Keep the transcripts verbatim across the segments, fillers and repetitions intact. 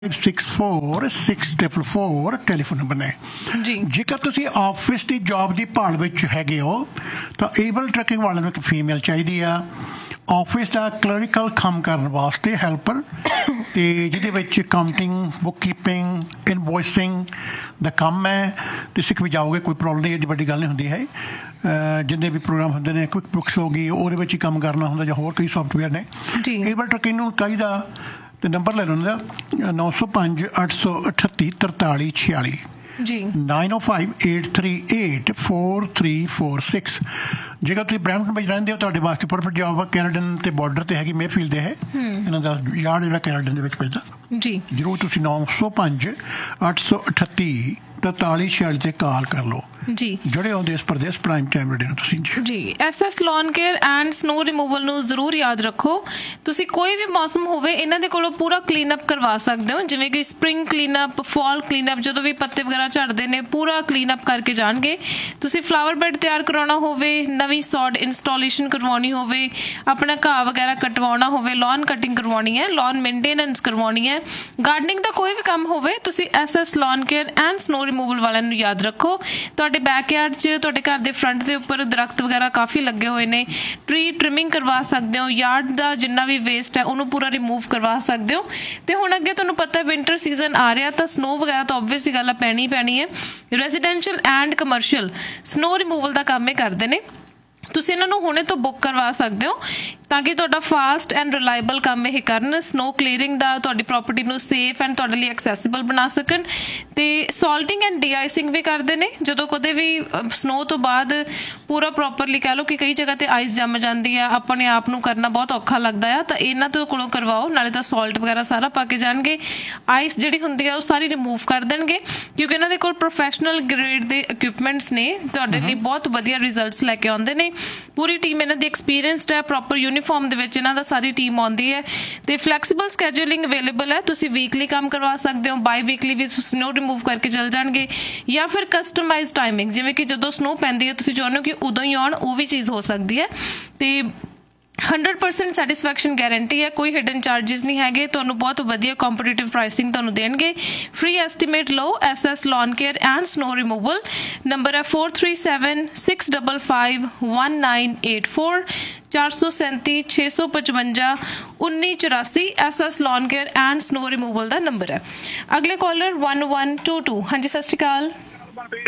Six four six triple four telephone number ਨੇ ਜੀ। ਜੇਕਰ ਤੁਸੀਂ ਆਫਿਸ ਦੀ ਜੌਬ ਦੀ ਭਾਲ ਵਿੱਚ ਹੈਗੇ ਹੋ ਤਾਂ ਏਬਲ ਟਰੱਕਿੰਗ ਵਾਲਿਆਂ ਨੂੰ ਇੱਕ ਫੀਮੇਲ ਚਾਹੀਦੀ ਆ ਆਫਿਸ ਦਾ ਕਲਰਿਕਲ ਕੰਮ ਕਰਨ ਵਾਸਤੇ ਹੈਲਪਰ ਤੇ ਜਿਹਦੇ ਵਿੱਚ ਕਾਊਂਟਿੰਗ ਬੁੱਕ ਕੀਪਿੰਗ ਇਨਵੋਇਸਿੰਗ ਦਾ ਕੰਮ ਹੈ। ਤੇ ਸਿੱਖ ਵੀ ਜਾਓਗੇ, ਕੋਈ ਪ੍ਰੋਬਲਮ ਨਹੀਂ, ਐਡੀ ਵੱਡੀ ਗੱਲ ਨਹੀਂ ਹੁੰਦੀ ਹੈ। ਜਿੰਨੇ ਵੀ ਪ੍ਰੋਗਰਾਮ ਹੁੰਦੇ ਨੇ, ਕੁਇਕ ਬੁੱਕਸ ਹੋ ਗਈ, ਉਹਦੇ ਵਿੱਚ ਹੀ ਕੰਮ ਕਰਨਾ ਹੁੰਦਾ ਜਾਂ ਹੋਰ ਕਈ ਸੌਫਟਵੇਅਰ ਨੇ। ਏਬਲ ਟਰੱਕਿੰਗ ਨੂੰ ਚਾਹੀਦਾ ਤੇ ਨੰਬਰ ਲੈ ਲਓ ਉਹਨਾਂ ਦਾ ਨੌ ਸੌ ਪੰਜ ਅੱਠ ਸੌ ਅਠੱਤੀ ਤਰਤਾਲੀ ਛਿਆਲੀ ਜੀ ਨਾਈਨ ਓ five eight three eight four three four six. ਜੇਕਰ ਤੁਸੀਂ ਬਰੈਂਪਟਨ ਵਿੱਚ ਰਹਿੰਦੇ ਹੋ ਤੁਹਾਡੇ ਵਾਸਤੇ ਪਰਫੈਕਟ ਜੌਬ ਆ। ਕੈਨੇਡਨ ਤੇ ਬਾਰਡਰ ਤੇ ਹੈਗੀ ਮੇਫੀਲਡ ਦੇ ਹੈ ਇਹਨਾਂ ਦਾ ਯਾਰਡ ਜਿਹੜਾ ਕੈਨੇਡਨ ਦੇ ਵਿੱਚ ਪੈਂਦਾ। ਜੀ ਜ਼ਰੂਰ ਤੁਸੀਂ ਨੌ ਸੌ ਪੰਜ ਅੱਠ ਸੌ ਅਠੱਤੀ ਤਰਤਾਲੀ ਛਿਆਲੀ ਤੇ ਕਾਲ ਕਰ ਲਓ ਜੀ। ਜੁੜੇ ਹੋ ਦੇਸ਼ ਪ੍ਰਦੇਸ਼ ਪ੍ਰਾਈਮ ਟਾਈਮ ਰੇਡੀਓ ਤੁਸੀਂ ਜੀ। S S lawn care and snow removal ਨੂੰ ਜ਼ਰੂਰ ਯਾਦ ਰੱਖੋ। ਤੁਸੀਂ ਕੋਈ ਵੀ ਮੌਸਮ ਹੋਵੇ ਇਹਨਾਂ ਦੇ ਕੋਲੋਂ ਪੂਰਾ ਕਲੀਨ ਅਪ ਕਰਵਾ ਸਕਦੇ ਹੋ, ਜਿਵੇਂ ਕਿ spring clean up, fall clean up, ਜਦੋਂ ਵੀ ਪੱਤੇ ਵਗੈਰਾ ਝੜਦੇ ਨੇ ਪੂਰਾ ਕਲੀਨ ਅਪ ਕਰਕੇ ਜਾਣਗੇ। ਤੁਸੀਂ ਫਲਾਵਰ ਬੈੱਡ ਤਿਆਰ ਕਰਾਉਣਾ ਹੋਵੇ, ਨਵੀਂ ਸੌਡ ਇੰਸਟਾਲੇਸ਼ਨ ਕਰਵਾਉਣੀ ਹੋਵੇ, ਆਪਣਾ ਘਾਹ ਵਗੈਰਾ ਕਟਵਾਉਣਾ ਹੋਵੇ, ਲੌਨ ਕਟਿੰਗ ਕਰਵਾਉਣੀ ਹੈ, ਲੌਨ ਮੇਨਟੇਨੈਂਸ ਕਰਵਾਉਣੀ ਹੈ, ਗਾਰਡਨਿੰਗ ਦਾ ਕੋਈ ਵੀ ਕੰਮ ਹੋਵੇ, ਤੁਸੀਂ S S lawn care and snow removal ਵਾਲਿਆਂ ਨੂੰ ਯਾਦ ਰੱਖੋ। ਤੁਹਾਡੇ ਬੈਕਯਾਰਡ 'ਚ, ਤੁਹਾਡੇ ਘਰ ਦੇ ਫਰੰਟ ਦੇ ਉੱਪਰ ਦਰਖਤ ਵਗੈਰਾ ਕਾਫੀ ਲੱਗੇ ਹੋਏ ਨੇ, ਟਰੀ ਟ੍ਰਿਮਿੰਗ ਕਰਵਾ ਸਕਦੇ ਹੋ, ਯਾਰਡ ਦਾ ਜਿੰਨਾ ਵੀ ਵੇਸਟ ਹੈ ਉਹਨੂੰ ਪੂਰਾ ਰਿਮੂਵ ਕਰਵਾ ਸਕਦੇ ਹੋ। ਤੇ ਹੁਣ ਅੱਗੇ ਤੁਹਾਨੂੰ ਪਤਾ ਵਿੰਟਰ ਸੀਜ਼ਨ ਆ ਰਿਹਾ ਤਾਂ ਸਨੋ ਵਗੈਰਾ ਤਾਂ ਓਬਵੀਅਸ ਹੀ ਗੱਲ ਆ ਪੈਣੀ ਪੈਣੀ ਹੈ। Residential and commercial snow removal ਦਾ ਕੰਮ ਇਹ ਕਰਦੇ ਨੇ। ਤੁਸੀਂ ਇਹਨਾਂ ਨੂੰ ਹੁਣੇ ਤੋਂ ਬੁੱਕ ਕਰਵਾ ਸਕਦੇ ਹੋ ਤਾਂ ਕਿ ਤੁਹਾਡਾ ਫਾਸਟ ਐਂਡ ਰਿਲਾਇਬਲ ਕੰਮ ਇਹ ਕਰਨ, ਸਨੋ ਕਲੀਅਰਿੰਗ ਦਾ, ਤੁਹਾਡੀ ਪ੍ਰੋਪਰਟੀ ਨੂੰ ਸੇਫ ਐਂਡ ਤੁਹਾਡੇ ਲਈ ਐਕਸੈਸਿਬਲ ਬਣਾ ਸਕਣ। ਤੇ ਸੌਲਟਿੰਗ ਐਂਡ ਡੀ ਆਈਸਿੰਗ ਵੀ ਕਰਦੇ ਨੇ। ਜਦੋਂ ਕਦੇ ਵੀ ਸਨੋ ਤੋਂ ਬਾਅਦ ਪੂਰਾ ਪ੍ਰੋਪਰਲੀ ਕਹਿ ਲਓ ਕਿ ਕਈ ਜਗ੍ਹਾ ਤੇ ਆਈਸ ਜੰਮ ਜਾਂਦੀ ਆ, ਆਪਣੇ ਆਪ ਨੂੰ ਕਰਨਾ ਬਹੁਤ ਔਖਾ ਲੱਗਦਾ ਆ, ਤਾਂ ਇਹਨਾਂ ਤੋਂ ਕੋਲੋਂ ਕਰਵਾਓ। ਨਾਲੇ ਤਾਂ ਸੌਲਟ ਵਗੈਰਾ ਸਾਰਾ ਪਾ ਕੇ ਜਾਣਗੇ, ਆਈਸ ਜਿਹੜੀ ਹੁੰਦੀ ਆ ਉਹ ਸਾਰੀ ਰਿਮੂਵ ਕਰ ਦੇਣਗੇ, ਕਿਉਂਕਿ ਇਹਨਾਂ ਦੇ ਕੋਲ ਪ੍ਰੋਫੈਸ਼ਨਲ ਗ੍ਰੇਡ ਦੇ ਇਕੁਇਪਮੈਂਟਸ ਨੇ, ਤੁਹਾਡੇ ਲਈ ਬਹੁਤ ਵਧੀਆ ਰਿਜ਼ਲਟਸ ਲੈ ਕੇ ਆਉਂਦੇ ਨੇ। ਪੂਰੀ ਟੀਮ ਇਹਨਾਂ ਦੀ ਐਕਸਪੀਰੀਅੰਸਡ ਹੈ, ਪ੍ਰੋਪਰ ਯੂਨੀਫਾਰਮ ਦੇ ਵਿੱਚ ਇਹਨਾਂ ਦਾ ਸਾਰੀ ਟੀਮ ਆਉਂਦੀ ਹੈ ਤੇ ਫਲੈਕਸੀਬਲ ਸਕੈਜੂਲਿੰਗ ਅਵੇਲੇਬਲ ਹੈ। ਤੁਸੀਂ ਵੀਕਲੀ ਕੰਮ ਕਰਵਾ ਸਕਦੇ ਹੋ, ਬਾਈ ਵੀਕਲੀ ਵੀ ਸਨੋ ਰਿਮੂਵ ਕਰਕੇ ਚਲ ਜਾਣਗੇ, ਜਾਂ ਫਿਰ ਕਸਟਮਾਈਜ਼ ਟਾਈਮਿੰਗ, ਜਿਵੇਂ ਕਿ ਜਦੋਂ ਸਨੋ ਪੈਂਦੀ ਹੈ ਤੁਸੀਂ ਚਾਹੁੰਦੇ ਹੋ ਕਿ ਉਦੋਂ ਹੀ ਆਉਣ, ਉਹ ਵੀ ਚੀਜ਼ ਹੋ ਸਕਦੀ ਹੈ। ਤੇ ਹੰਡਰਡ ਪਰਸੈਂਟ ਸੈਟਿਸਫੈਕਸ਼ਨ ਗਾਰੰਟੀ ਹੈ, ਕੋਈ ਹਿਡਨ ਚਾਰਜਿਸ ਨਹੀਂ ਹੈਗੇ। ਤੁਹਾਨੂੰ ਬਹੁਤ ਵਧੀਆ ਕੰਪੀਟੀਟਿਵ ਪ੍ਰਾਈਸਿੰਗ ਤੁਹਾਨੂੰ ਦੇਣਗੇ। ਫ੍ਰੀ ਐਸਟੀਮੇਟ ਲਓ। S S lawn care and snow removal number ਹੈ four three seven six double five one nine eight four ਚਾਰ ਸੌ ਸੈਂਤੀ ਛੇ ਸੌ ਪਚਵੰਜਾ ਉੱਨੀ ਚੁਰਾਸੀ। S S lawn care and snow removal the number ਹੈ। ਅਗਲੇ collar one one two to. ਹਾਂਜੀ, ਸਤਿ ਸ਼੍ਰੀ ਅਕਾਲ। ਸਤਿ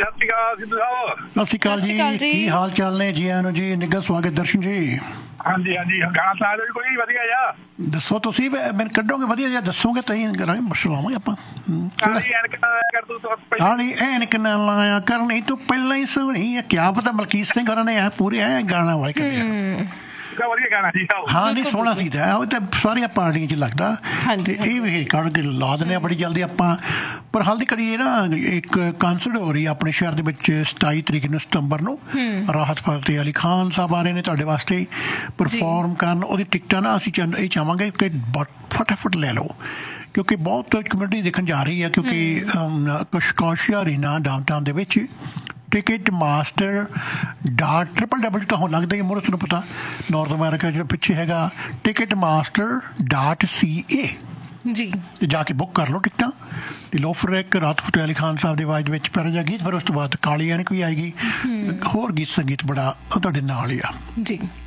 ਸ਼੍ਰੀ ਅਕਾਲ ਜੀ, ਕੀ ਹਾਲ ਚਾਲ ਨੇ ਜੀ? ਆਨੋ ਜੀ, ਨਿੱਘਾ ਸਵਾਗਤ ਦਰਸ਼ਨ ਜੀ। ਹਾਂਜੀ ਹਾਂਜੀ, ਗਾਣਾ ਸੁਣਾ ਦਿਓ ਕੋਈ ਵਧੀਆ ਜਿਹਾ। ਦੱਸੋ, ਤੁਸੀਂ ਮੈਨੂੰ ਕੱਢੋਗੇ ਵਧੀਆ ਜਿਹਾ ਦੱਸੋਗੇ ਤਾਂ ਹੀ ਕਰਾਂਗੇ, ਮਸਲਾਵਾਂਗੇ ਆਪਾਂ। ਹਾਲੀ ਐਨਕ ਨਾ ਲਾਇਆ ਕਰਨੀ ਤੂੰ ਪਹਿਲਾਂ ਹੀ ਸੋਹਣੀ ਹੈ। ਕਿਆ ਪਤਾ ਮਲਕੀਤ ਸਿੰਘ ਹੋਰਾਂ ਨੇ ਪੂਰੇ ਐ ਗਾਣਾ ਵਾਲੇ ਕੱਢਿਆ। ਵਧੀਆ ਗਾਣਾ ਸੀ। ਹਾਂ ਨਹੀਂ, ਸੋਹਣਾ ਸੀ ਤਾਂ ਉਹ ਤਾਂ ਸਾਰੀਆਂ ਪਾਰਟੀਆਂ 'ਚ ਲੱਗਦਾ। ਇਹ ਵੀ ਕੱਢ ਕੇ ਲਾ ਦਿੰਦੇ ਆ ਬੜੀ ਜਲਦੀ ਆਪਾਂ। ਪਰ ਹਾਲ ਦੀ ਘੜੀ ਨਾ ਇੱਕ ਕਨਸਰਟ ਹੋ ਰਹੀ ਆਪਣੇ ਸ਼ਹਿਰ ਦੇ ਵਿੱਚ ਸਤਾਈ ਤਰੀਕ ਨੂੰ ਸਤੰਬਰ ਨੂੰ। ਰਾਹਤ ਫਤਿਹ ਅਲੀ ਖਾਨ ਸਾਹਿਬ ਆ ਰਹੇ ਨੇ ਤੁਹਾਡੇ ਵਾਸਤੇ ਪਰਫੋਰਮ ਕਰਨ। ਉਹਦੀ ਟਿਕਟਾਂ ਨਾ ਅਸੀਂ ਇਹ ਚਾਹਾਂਗੇ ਕਿ ਫਟਾਫਟ ਲੈ ਲਓ, ਕਿਉਂਕਿ ਬਹੁਤ ਕਮਿਊਨਿਟੀ ਦੇਖਣ ਜਾ ਰਹੀ ਹੈ। ਕਿਉਂਕਿ ਕਸ਼ਕੋਸ਼ੀਆ ਅਰੀਨਾ ਡਾਊਨਟਾਊਨ ਦੇ ਵਿੱਚ ticket master dot triple double ਤਾਂ ਹੁਣ ਲੱਗਦਾ ਹੀ ਮੋਰ ਤੁਹਾਨੂੰ ਪਤਾ ਨਾਰਥ ਅਮਰੀਕਾ ਜਿਹੜਾ ਪਿੱਛੇ ਹੈਗਾ ਟਿਕਟ ਮਾਸਟਰ ਡਾਟ ਸੀ ਏ ਜੀ, ਜਾ ਕੇ ਬੁੱਕ ਕਰ ਲਓ ਟਿਕਟਾਂ। ਤੇ ਲੋ ਫਿਰ ਇੱਕ ਰਾਹਤ ਫਤਿਹ ਅਲੀ ਖਾਨ ਸਾਹਿਬ ਦੀ ਆਵਾਜ਼ ਵਿੱਚ ਪਹਿਲਾ ਜਿਹਾ ਗੀਤ, ਫਿਰ ਉਸ ਤੋਂ ਬਾਅਦ ਕਾਲੀ ਐਨਕ ਵੀ ਆਏਗੀ, ਹੋਰ ਗੀਤ ਸੰਗੀਤ ਬੜਾ ਤੁਹਾਡੇ ਨਾਲ ਹੀ ਆ ਜੀ।